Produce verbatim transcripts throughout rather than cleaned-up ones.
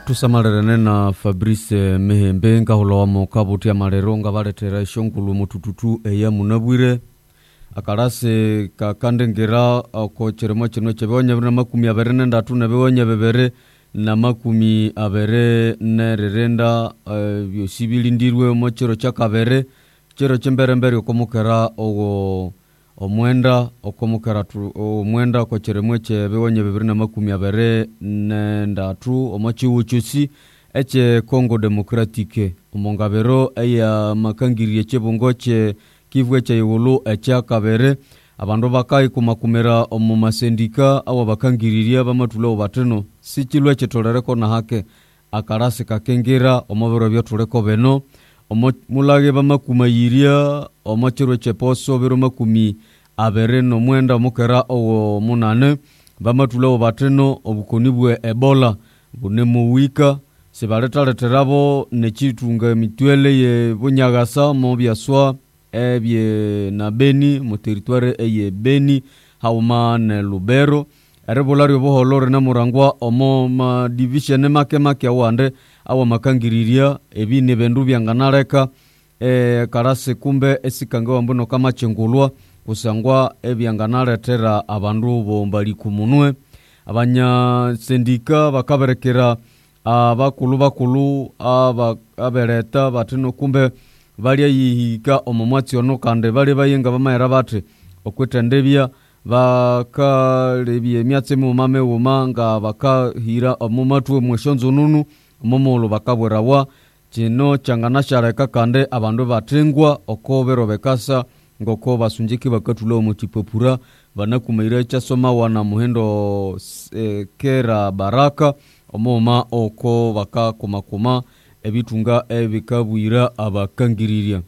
tusamarene na Fabrice Mehembe ngahulo mo kabutia marero ngabaletera shongulu mutututu eya munabwire akarase ka kandengera ko cheremo chino chebonye na makumi abere ndatu na bebonye bebere na makumi abere ne rerenda byo uh, sibilindirwe mo chero chakabere chero chembere mbere okomukera ogo omwenda okomukera tu omwenda ko cheremo chebonye bebere na makumi abere ne ndatu omochi uchusi eche Congo Democratique omongabero eya makangiriye chebongoche kivwe cha yulu echa kabere abandu bakai kumakumera omu masendika awa bakangiriria bamatulo bateno sichilwe chetolерeko na hake akarase kakengera omobero byotuleko beno omulage bamakumayiria omachirwe cheposo bero makumi abere no mwenda mukera owo munane bamatulo bateno obukonibwe Ebola bunemu wika sebaleta leterabo nechitunga mitwele ye bunyagasa mo byaswa ebye na Beni mu territoire eye Beni hauma ne Lubero erebolario boholore na murangwa omo ma division make make awande awa makangiriria ebine bendu byanganareka e karase kumbe esikanga wambono kama chengulwa kusangwa ebyanganaretera abandu bombali kumunwe abanya sendika bakaberekera abakulu bakulu ababereta batino kumbe bali yihika omomwatsi ono kande bali bayenga bamayera bate okwetendebya bakalebye myatse mu mame umanga bakahira omumatu mweshonzo nunu momolo bakabwerawa kino changanashareka kande abandu batengwa okobero bekasa ngoko basunjiki bakatulo omutipopura banakumaira cha soma wana muhendo e, kera baraka omoma oko baka kumakuma ebitunga ebikabwira abakangiriria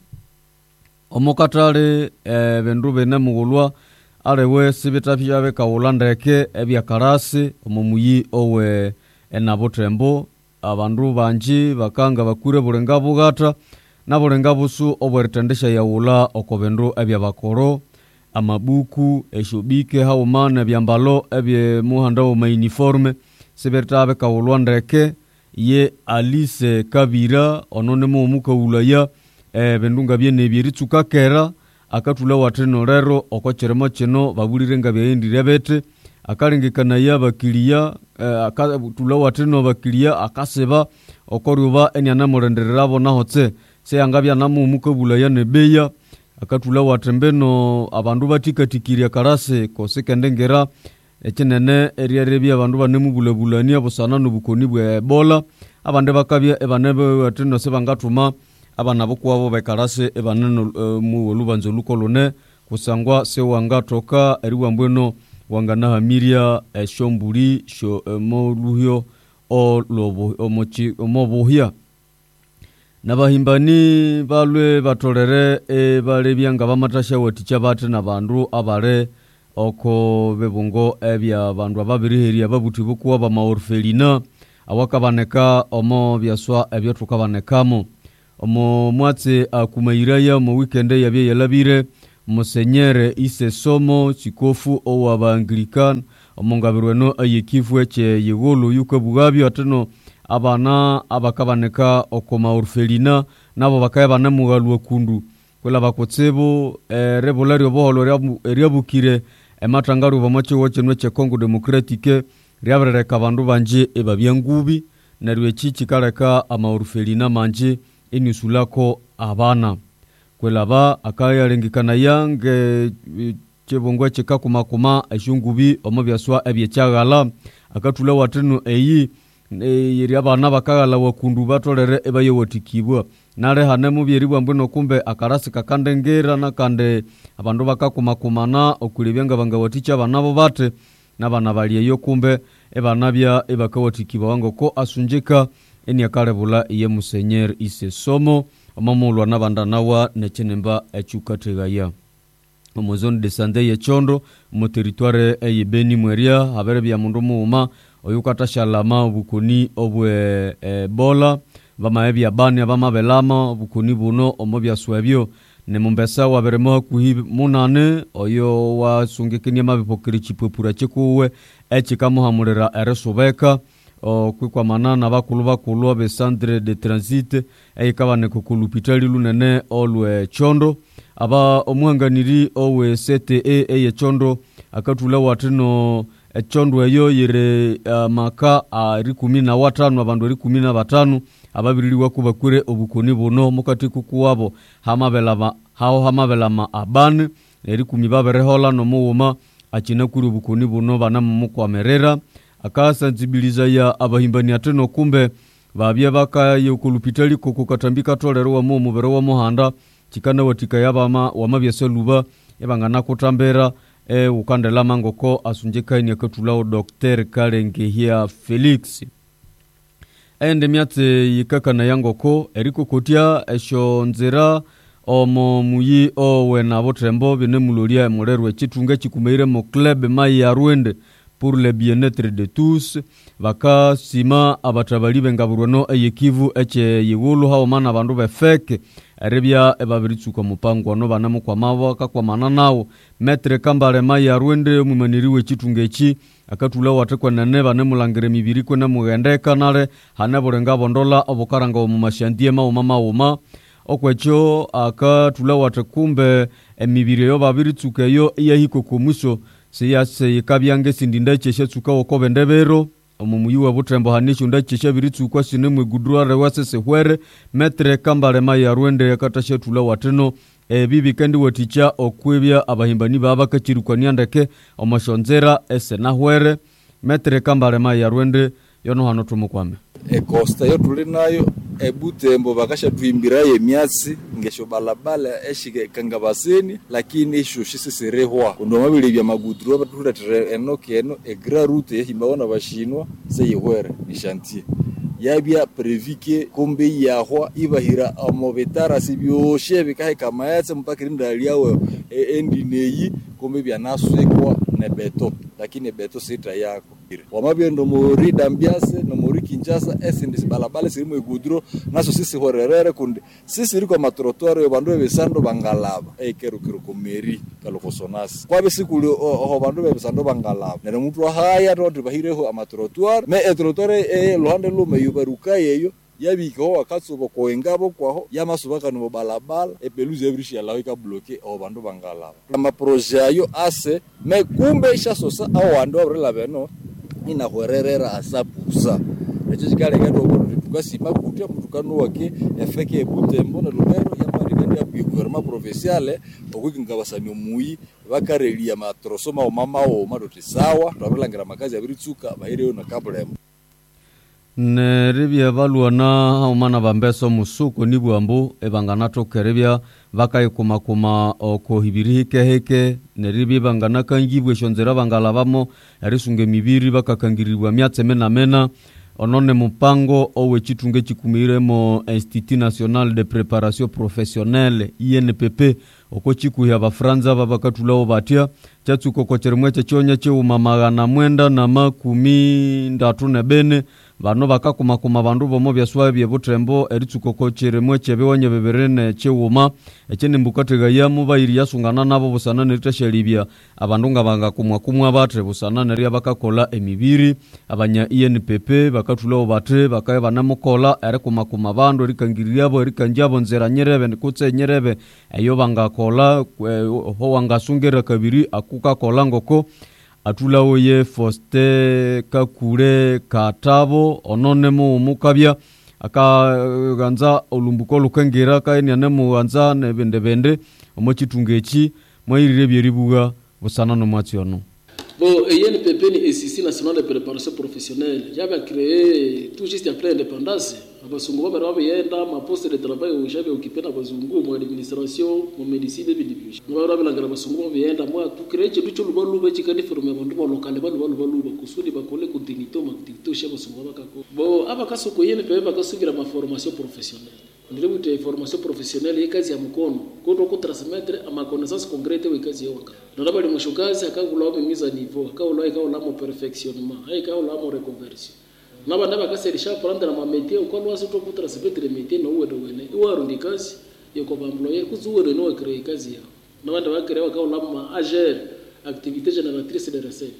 omokatale e, bendu bene mugulwa arewe sibitapya bekawulandeke ebyakarasi omumuyi owe enabotembo abandu banji bakanga bakure bulenga bugata na bulenga busu obweretendesha yaula okobendu ebyabakoro amabuku eshubike haumana byambalo ebye muhanda o uniforme sibitabe kawulandeke ye Alice Kabira onone mu muka ulaya e bendunga byene byeritsuka kera akatula wateno rero okocheremo cheno babulire byendire bete akalengekana ya bakiliya e, akatula wateno bakiliya akaseba okoruba enyana murendererabo nahotse se angabya namu muka ulaya nebeya akatula watembeno abandu batikatikirya karase ko sekendengera echenene eriarebya abandu banemu bulabulania busana nobukoni bwe Ebola abande bakabya ebanebe wateno sebangatuma abana bokwabo bekarase ebaneno uh, mu olubanzo lukolone kusangwa se wangatoka eriwambweno wangana hamiria eshombuli sho uh, mo luhyo o lobo omochi omobuhya nabahimbani balwe batolere e balebya ngabamatasha waticha bate nabandu abare oko bebungo ebya bandu ababiriheria babuti bukuwa ba maorfelina awakabaneka omo byaswa ebyo tukabanekamo omo mwatse akumairaya mu weekend yabye yalabire Monseigneur Ise Somo chikofu owa Anglican omongabirweno ayekifwe che yegolo yukabugabyo ateno abana abakabaneka oko maorfelina nabo bakaya namugalwa kundu kwela bakotsebo e, rebolario boholo eriabukire ematangaru bamacho wochenwe che Congo Democratique riabrereka bandu banje ebabyangubi narwe chichi kaleka amaorfelina manje enisulako abana kwela ba akaya lengikana yange chebongwa chekakuma kuma ashungubi omobyaswa ebyechagala akatula wateno eyi yiri abana bakagala wakundu batolere ebaye wotikibwa nare hanemu byeribwa mbuno kumbe akarasi kakandengera nakande abandu bakakumakumana okulibyenga banga waticha banabo bate nabana baliyeyo kumbe ebanabya ebakawatikibwa wangoko asunjika eni akarebula ye Monseigneur Ise Somo omamulwa nabanda nawa nechenemba echukategaya omozone de Sande ye Chondo mu territoire eye Beni mweria habere bya mundu muuma oyukata shalama bukoni obwe Ebola bamaebya bani abamabelama bukoni buno omobya swebyo ne mumbesa waberemo kuhi munane oyo wasungikenia mabipokiri chipupura chikuwe echikamuhamurira eresubeka o kwa manana bakulu bakulu abe centre de transit eikabane kukulupitali lunene olwe chondo aba omwanganiri owe C T E eye chondo akatula watino echondo eyo yire uh, maka ari kumi na watano abandu ari kumi na batano ababiriri wakubakure obukoni buno mukati kukuwabo hamabela hao hamabela ma abane eri kumi baberehola no muwuma akina kuri obukoni buno bana mukwamerera akasensibiliza ya abahimbani ateno kumbe babye baka yokulupitali kokukatambika tolero wa mu mubere wa muhanda chikana watika yabama wamabyese luba ebangana kutambera e ukandela mangoko asunjekaini akatulao Dr. Kalengehia Felix ende myatse yikakana yangoko eriko kotia esho nzera omo muyi owe na botrembo bine muloria morerwe chitunga chikumeire mo club mai ya Rwende pour le bien-être de tous vaka sima abatabali bengaburwano eyekivu eche yiwulu hao mana bandu befeke erebya ebabiritsuka mupango no banamu kwa mavo kakwa mananawo metre kambale mai ya Rwende mumaniriwe chitungechi akatula watekwa nane bane mulangire mibiri kwena mugendeka nale haneburenga bondola obukaranga mu mashandie ma mama uma okwecho akatula watekumbe emibiri yo babiritsuka yo iyahiko komuso siyase ikabyange sindinda cheshe tsuka okobe ndebero omumuyiwa butrembo hanisho ndacheshe biritsukwa sinemwe gudruare wasese hwere metre kambale mai ya Rwende yakatashe tula wateno e bibi kandi waticha okwebya abahimbani baba kachirukania ndeke omashonzera ese na hwere metre kambale mai ya Rwende yono hano tumukwame e costa yo tulinayo e Butembo bakasha tuimbiraye myatsi ngesho balabala eshike kangabaseni lakini isho shisirehwa ndo mabili bya magudru batula enoke eno e grand route yahimbaona bashinwa seyihwere ni chantier yabya previke kombe yahwa ibahira amobetara sibyoshe bikahe kamayatse mpaka ndali yawe endineyi kombe bya naswekwa ne beto lakini beto sita yako wamabendo muri dambiase no muri Kinshasa esindisi balabala sirimo igudro naso sisi horerere kundi sisi riko matrotwaro bandu besando bangalaba ekero kiro komeri kalokosonasi kwa besikuli ho bandu besando bangalaba nere mutu haya to bahireho amatrotwaro me etrotwaro e lohande lume yubaruka yeyo yabiko akatsubo koengabo kwaho yamasubaka no balabala epeluze ebrishi yalawika bloquer o bandu bangalaba ama projet ayo ase me kumbe ishasosa au ando abrela beno ina horerera asapusa echo chikale gato tukasima kutia mutukano wake efeke Butembo na Lubero yamarikandi ya gouvernement provincial okukinga basami muyi bakarelia matrosoma mama o madoti sawa twabelangira makazi abiritsuka bahire na kablemo ne ribya baluana haumana bambeso musuko nibwambu ebangana tokerebya bakayikuma kuma okohibirike heke ne ribya bangana kangibwe shonzera bangalabamo erisunge mibiri bakakangirirwa myatse mena mena onone mupango owe chitunge chikumire mo Institut National de Préparation Professionnelle I N P P oko chikuya bafranza babakatulao batia chatsuko kocheremweche chonya che umamagana mwenda na makumi ndatu ne bene bano bakakuma kuma bandu bomo byaswa bye Butembo eritsuko kocheremweche bewonye beberene che uma echene mbukatega yamu bayiri yasungana nabo busana neriteshelibya abandu ngabanga kumwa kumwa batre busana neri bakakola emibiri abanya I N P P bakatulao bate bakaye banamukola ere kuma kuma bandu rikangiriyabo rikanjabo nzera nyerebe nikutse nyerebe eyo banga kola ho wangasungera kabiri akuka kola ngoko atulawo ye Foste Kakure Katabo ononemo mukabya aka ganza olumbuko lukengera kaini anemu ganza nebende bende omochitungechi mwirire byeribuga busana no mwatyono. Bon, I N P P ni Institut National de Préparation Professionnelle j'avais créé tout juste après l'indépendance abazungu baba babiyenda ma poste de travail où j'avais occupé na bazungu mu administration mu médecine de division baba babelangana bazungu babiyenda moi tout créer cyo cyo luba luba chikandi former abantu ba local ba luba luba kusudi bakole ku dignité ma dignité chez bazungu bakako bon abakasoko I N P P bakasubira ma formation professionnelle ndile bute formation professionnelle ikazi ya mkono kondo ko transmettre ama connaissance concrète we kazi yonka ndo bali mushukazi akagula obimiza niveau akawula ikawula mo perfectionnement ikawula mo reconversion nabanda bakaserisha prendre na métier uko lwasi to ku transmettre métier no wedo wene iwarundi kazi yoko employé kuzuwere no créer kazi ya nabanda bakere akawula ma agent activité génératrice de recettes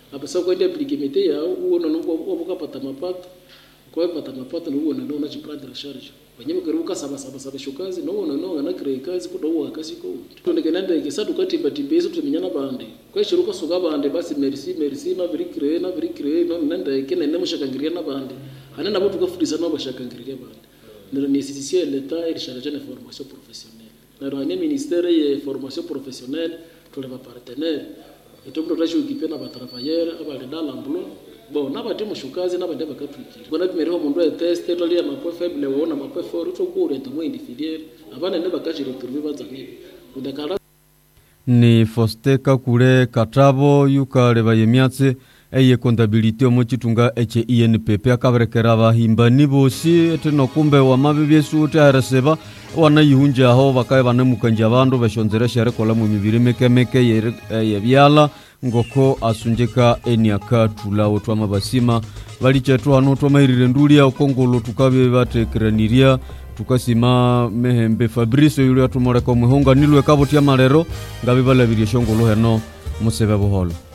apasa kwa ndia plikimete ya uona no kwa pata mapato kwa pata mapato no uona no na chiprante la charge wenyewe keruka saba saba saba shukazi no uona no na create kazi kudo wa kazi ko tunekenanda ikisatu kati batibezo tumenyana bande kwa shiruka soga bande basi merci merci na viri create na viri create no nanda ikene ne mushakangiria na bande anana botu kufundisa no bashakangiria bande ne nécessité l'état et chargé de formation professionnelle na rani ministère de formation professionnelle tous les partenaires et tout le reste occupé na ba travailleurs aba dans l'emploi bon na ba temo shukazi na ba ndaba kapiki bona bimero mundu ya test to ya mapo faible wona mapo fort to ko rento mo individuel abana ne bakaje retrouver bazami udakara ni Foste Kakule Katabo yuka leba yemiatse eye kontabilite omochitunga eche I N P P akaberekera bahimbani bosi eteno kumbe wa mabibye sute areseba wana yihunje aho bakaye banemukanje abandu bashonzere shere kola mu mibiri meke meke yebyala ngoko asunjeka eniaka tula otwa mabasima bali chetu hano twa mairire ndulia okongolo tukabe batekeraniria tukasima mehembe Fabrice yule atumore ko muhonga nilwe kabotia malero ngabe balabirie shongolo heno musebe boholo